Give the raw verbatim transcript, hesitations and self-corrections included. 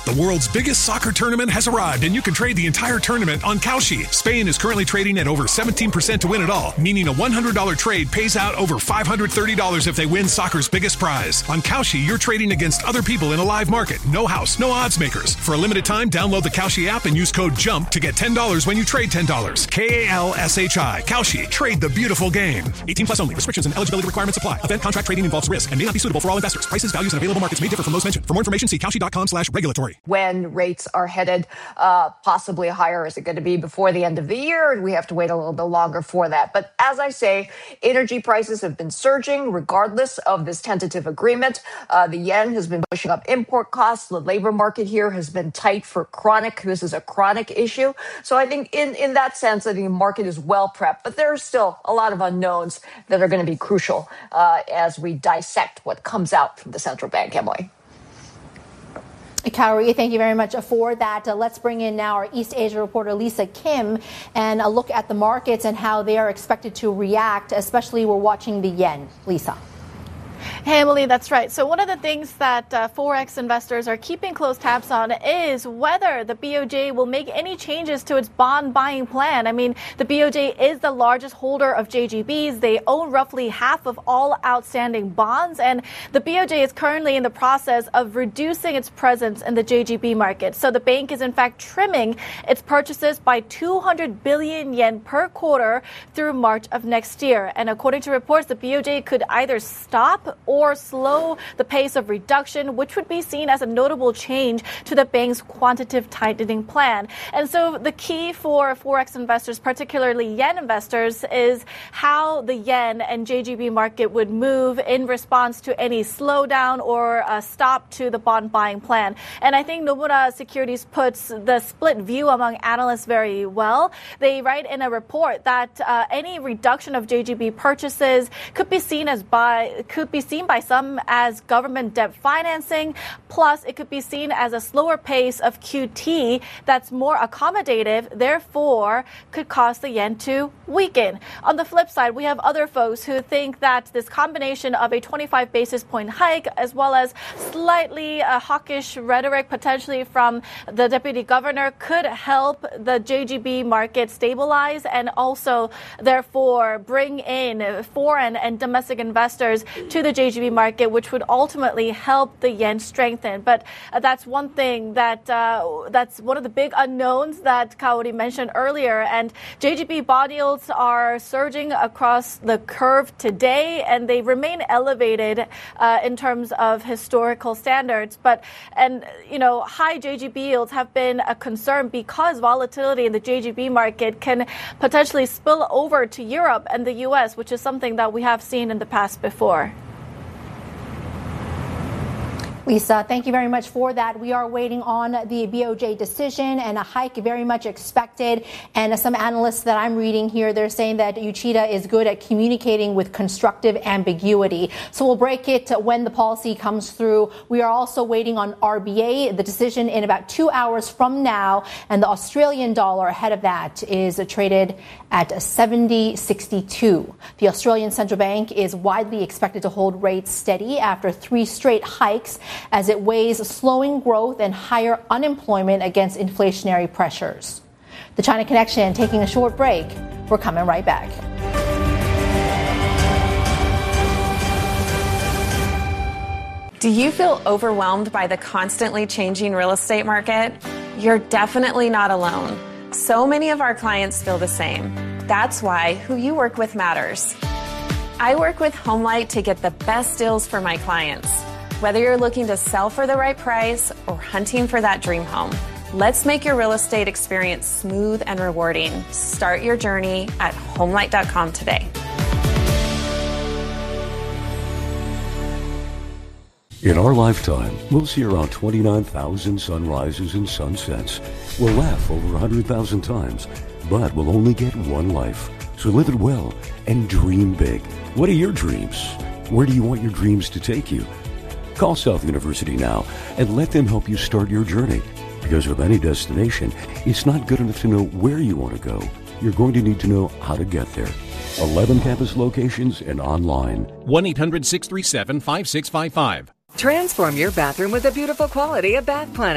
The world's biggest soccer tournament has arrived, and you can trade the entire tournament on Kalshi. Spain is currently trading at over seventeen percent to win it all, meaning a one hundred dollars trade pays out over five hundred thirty dollars if they win soccer's biggest prize. On Kalshi, you're trading against other people in a live market. No house, no odds makers. For a limited time, download the Kalshi app and use code JUMP to get ten dollars when you trade ten dollars. K A L S H I. Kalshi. Trade the beautiful game. eighteen plus only. Restrictions and eligibility requirements apply. Event contract trading involves risk and may not be suitable for all investors. Prices, values, and available markets may differ from those mentioned. For more information, see kalshi.com slash regulatory. When rates are headed uh, possibly higher, is it going to be before the end of the year? We have to wait a little bit longer for that. But as I say, energy prices have been surging regardless of this tentative agreement. Uh, the yen has been pushing up import costs. The labor market here has been tight for chronic. This is a chronic issue. So I think in, in that sense, I think the market is well prepped. But there are still a lot of unknowns that are going to be crucial uh, as we dissect what comes out from the central bank, Emily. Kaori, thank you very much for that. Uh, let's bring in now our East Asia reporter, Lisa Kim, and a look at the markets and how they are expected to react, especially we're watching the yen. Lisa. Hey, Emily, that's right. So one of the things that uh, Forex investors are keeping close tabs on is whether the B O J will make any changes to its bond buying plan. I mean, the B O J is the largest holder of J G Bs. They own roughly half of all outstanding bonds. And the B O J is currently in the process of reducing its presence in the J G B market. So the bank is, in fact, trimming its purchases by two hundred billion yen per quarter through March of next year. And according to reports, the B O J could either stop or or slow the pace of reduction, which would be seen as a notable change to the bank's quantitative tightening plan. And so the key for Forex investors, particularly yen investors, is how the yen and J G B market would move in response to any slowdown or a stop to the bond buying plan. And I think Nomura Securities puts the split view among analysts very well. They write in a report that uh, any reduction of J G B purchases could be seen as by could be seen by some as government debt financing. Plus, it could be seen as a slower pace of Q T that's more accommodative, therefore could cause the yen to weaken. On the flip side, we have other folks who think that this combination of a twenty-five basis point hike as well as slightly uh, hawkish rhetoric potentially from the deputy governor could help the J G B market stabilize and also therefore bring in foreign and domestic investors to the J G B market, which would ultimately help the yen strengthen. But uh, that's one thing that uh, that's one of the big unknowns that Kaori mentioned earlier. And J G B bond yields are surging across the curve today, and they remain elevated uh, in terms of historical standards. But and you know, high J G B yields have been a concern because volatility in the J G B market can potentially spill over to Europe and the U S, which is something that we have seen in the past before. Lisa, thank you very much for that. We are waiting on the B O J decision and a hike very much expected. And some analysts that I'm reading here, they're saying that Uchida is good at communicating with constructive ambiguity. So we'll break it when the policy comes through. We are also waiting on R B A, the decision in about two hours from now. And the Australian dollar ahead of that is traded at seventy sixty-two. The Australian Central Bank is widely expected to hold rates steady after three straight hikes, as it weighs slowing growth and higher unemployment against inflationary pressures. The China Connection taking a short break. We're coming right back. Do you feel overwhelmed by the constantly changing real estate market? You're definitely not alone. So many of our clients feel the same. That's why who you work with matters. I work with HomeLight to get the best deals for my clients. Whether you're looking to sell for the right price or hunting for that dream home, let's make your real estate experience smooth and rewarding. Start your journey at homelight dot com today. In our lifetime, we'll see around twenty-nine thousand sunrises and sunsets. We'll laugh over one hundred thousand times, but we'll only get one life. So live it well and dream big. What are your dreams? Where do you want your dreams to take you? Call South University now and let them help you start your journey. Because with any destination, it's not good enough to know where you want to go. You're going to need to know how to get there. eleven campus locations and online. one eight hundred six three seven five six five five. Transform your bathroom with the beautiful quality of Bath Planet.